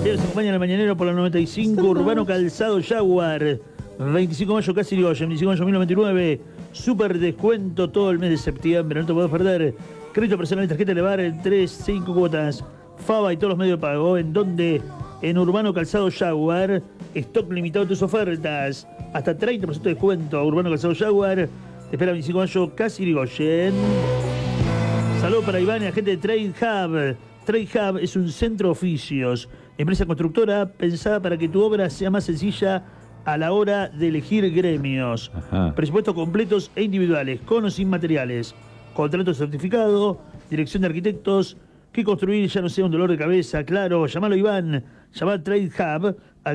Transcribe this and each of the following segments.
También se acompaña en el mañanero por la 95, Urbano Calzado Jaguar. 25 de mayo, casi Irigoyen, 25 de mayo 1999. Super descuento todo el mes de septiembre, no te puedes perder. Crédito personal y tarjeta Elevar en 3-5 cuotas. Fava y todos los medios de pago. ¿En dónde? En Urbano Calzado Jaguar. Stock limitado de tus ofertas. Hasta 30% de descuento. Urbano Calzado Jaguar. Te espera 25 de mayo, casi Irigoyen. Saludos para Iván y la gente de Trade Hub. Trade Hub es un centro de oficios, empresa constructora pensada para que tu obra sea más sencilla a la hora de elegir gremios. Ajá. Presupuestos completos e individuales, con o sin materiales. Contrato certificado, dirección de arquitectos. Que construir ya no sea un dolor de cabeza. Claro, llamalo Iván. Llama a Trade Hub al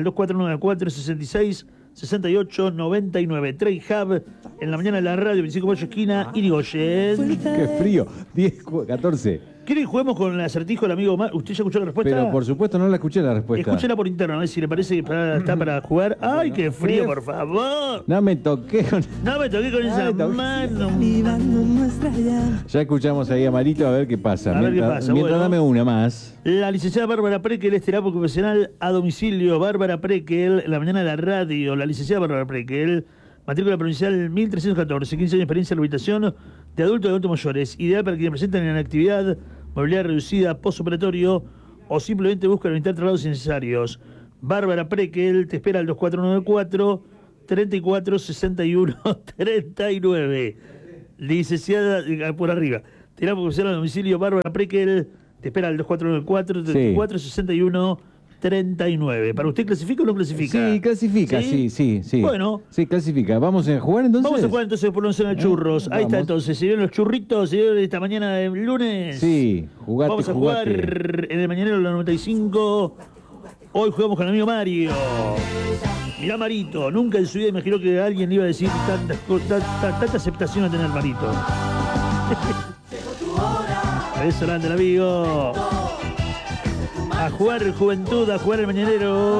2494-66-6899. Trade Hub en la mañana de la radio, 25 de mayo, esquina Irigoyen. Qué frío. 10, 14. ¿Quieren que juguemos con el acertijo del amigo Mar? ¿Usted ya escuchó la respuesta? Pero por supuesto no la escuché la respuesta. Escúchela por interno, a ver si le parece que está para jugar. ¡Ay, qué frío, por favor! No me toqué con... No me toqué con esa mano. Ya escuchamos ahí a Marito, a ver qué pasa. A ver qué pasa, Mientras bueno. dame una más. La licenciada Bárbara Prekel es terapeuta profesional a domicilio. Bárbara Prekel, en la mañana de la radio. La licenciada Bárbara Prekel, matrícula provincial 1314, 15 años de experiencia en rehabilitación de adultos y adultos mayores. Ideal para quienes presenten en actividad, movilidad reducida, postoperatorio o simplemente buscan evitar traslados innecesarios. Bárbara Prekel te espera al 2494-3461-39. Licenciada, por arriba. Terapeuta profesional a domicilio, Bárbara Prekel te espera al 2494-3461-39. ¿Para usted clasifica o no clasifica? Sí, clasifica, sí. Bueno. Sí, clasifica. ¿Vamos a jugar entonces? Vamos a jugar entonces por los churros. Ahí está Vamos. entonces. ¿Se vieron los churritos? ¿Se vieron esta mañana de lunes? Sí, jugate, Vamos a jugar en el mañanero de la 95. Hoy jugamos con el amigo Mario. Mirá Marito, nunca en su vida imaginó que alguien le iba a decir tanta aceptación a tener Marito. Es grande el amigo. A jugar el Juventud, a jugar el mañanero.